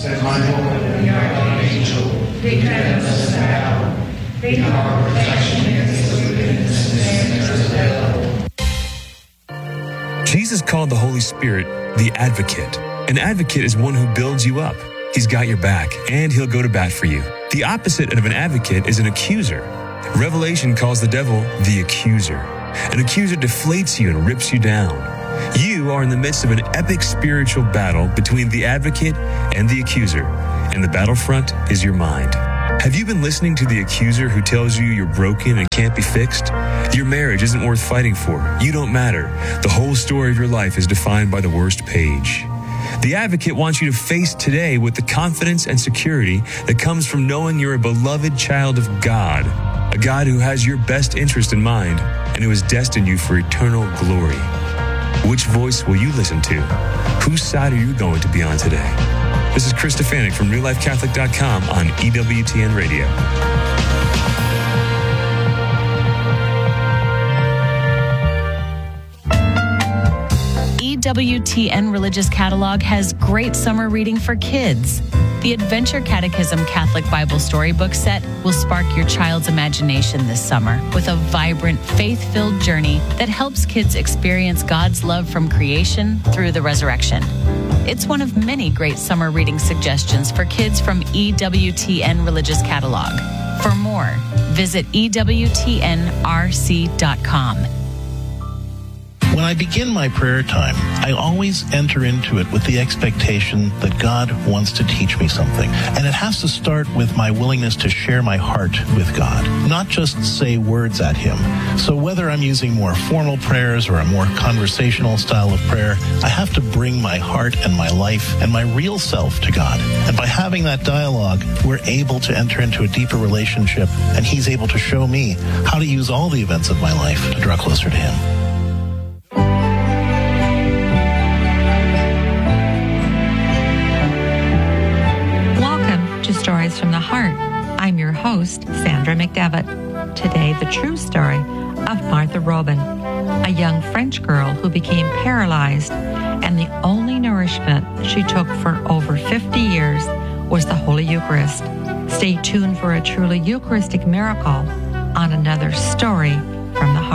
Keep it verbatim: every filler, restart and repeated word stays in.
Set my Lord and guardian angel, defend us in battle. Be our protection against the wickedness and snares of the devil. Jesus called the Holy Spirit the Advocate. An advocate is one who builds you up. He's got your back, and he'll go to bat for you. The opposite of an advocate is an accuser. Revelation calls the devil the accuser. An accuser deflates you and rips you down. You are in the midst of an epic spiritual battle between the advocate and the accuser, and the battlefront is your mind. Have you been listening to the accuser who tells you you're broken and can't be fixed? Your marriage isn't worth fighting for. You don't matter. The whole story of your life is defined by the worst page. The advocate wants you to face today with the confidence and security that comes from knowing you're a beloved child of God, a God who has your best interest in mind and who has destined you for eternal glory. Which voice will you listen to? Whose side are you going to be on today? This is Chris Stefanik from New Life Catholic dot com on E W T N Radio. E W T N Religious Catalog has great summer reading for kids. The Adventure Catechism Catholic Bible Storybook Set will spark your child's imagination this summer with a vibrant, faith-filled journey that helps kids experience God's love from creation through the resurrection. It's one of many great summer reading suggestions for kids from E W T N Religious Catalog. For more, visit E W T N R C dot com. When I begin my prayer time, I always enter into it with the expectation that God wants to teach me something. And it has to start with my willingness to share my heart with God, not just say words at Him. So whether I'm using more formal prayers or a more conversational style of prayer, I have to bring my heart and my life and my real self to God. And by having that dialogue, we're able to enter into a deeper relationship, and He's able to show me how to use all the events of my life to draw closer to Him. Stories from the Heart. I'm your host, Sandra McDevitt. Today, the true story of Martha Robin, a young French girl who became paralyzed, and the only nourishment she took for over fifty years was the Holy Eucharist. Stay tuned for a truly Eucharistic miracle on another story from the Heart.